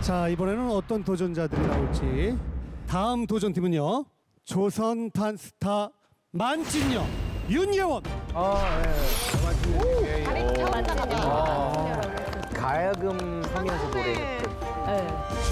자, 이번에는 어떤 도전자들이 나올지. 다음 도전팀은요. 조선 단스타 만찢녀 윤예원. 가야금 하면서 노래했던.